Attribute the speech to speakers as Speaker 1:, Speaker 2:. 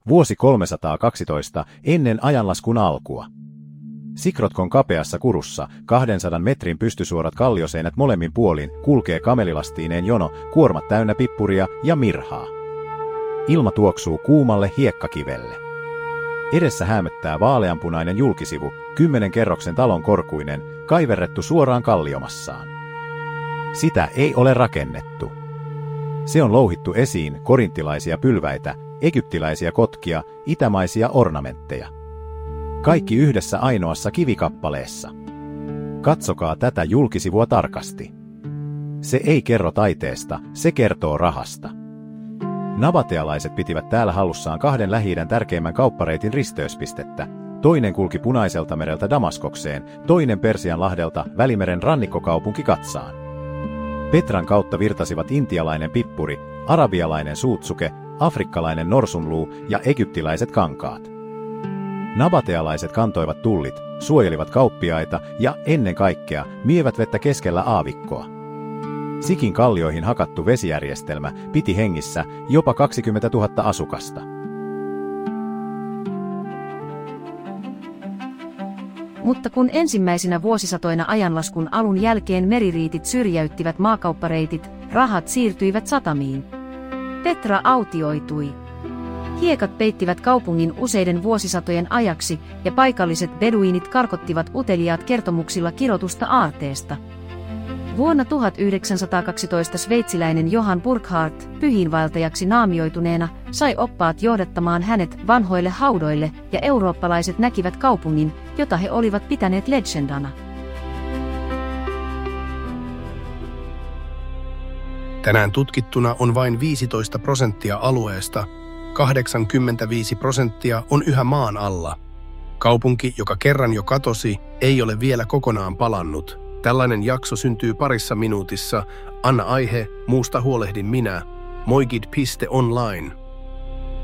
Speaker 1: Vuosi 312 ennen ajanlaskun alkua. Sikrotkon kapeassa kurussa 200 metrin pystysuorat kallioseinät molemmin puolin kulkee kamelilastiineen jono, kuormat täynnä pippuria ja mirhaa. Ilma tuoksuu kuumalle hiekkakivelle. Edessä häämöttää vaaleanpunainen julkisivu, 10 kerroksen talon korkuinen, kaiverrettu suoraan kalliomassaan. Sitä ei ole rakennettu. Se on louhittu esiin korinttilaisia pylväitä, egyptiläisiä kotkia, itämaisia ornamentteja. Kaikki yhdessä ainoassa kivikappaleessa. Katsokaa tätä julkisivua tarkasti. Se ei kerro taiteesta, se kertoo rahasta. Nabatealaiset pitivät täällä hallussaan 2 Lähi-idän tärkeimmän kauppareitin risteyspistettä. Toinen kulki Punaiselta mereltä Damaskokseen, toinen Persianlahdelta Välimeren rannikkokaupunki Katsaan. Petran kautta virtasivat intialainen pippuri, arabialainen suutsuke, afrikkalainen norsunluu ja egyptiläiset kankaat. Nabatealaiset kantoivat tullit, suojelivat kauppiaita ja ennen kaikkea mievät vettä keskellä aavikkoa. Sikin kallioihin hakattu vesijärjestelmä piti hengissä jopa 20 000 asukasta.
Speaker 2: Mutta kun ensimmäisinä vuosisatoina ajanlaskun alun jälkeen meririitit syrjäyttivät maakauppareitit, rahat siirtyivät satamiin. Petra autioitui. Hiekat peittivät kaupungin useiden vuosisatojen ajaksi, ja paikalliset beduinit karkottivat uteliaat kertomuksilla kirotusta aarteesta. Vuonna 1912 sveitsiläinen Johann Burckhardt, pyhiinvaeltajaksi naamioituneena, sai oppaat johdattamaan hänet vanhoille haudoille, ja eurooppalaiset näkivät kaupungin, jota he olivat pitäneet legendana.
Speaker 3: Tänään tutkittuna on vain 15% alueesta, 85% on yhä maan alla. Kaupunki, joka kerran jo katosi, ei ole vielä kokonaan palannut. Tällainen jakso syntyy parissa minuutissa. Anna aihe, muusta huolehdin minä. Moigid.online